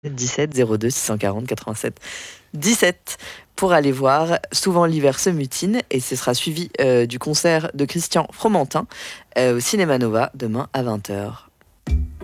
17 02 640 87 17 pour aller voir Souvent l'hiver se mutine, et ce sera suivi du concert de Christian Fromentin au Cinéma Nova demain à 20h.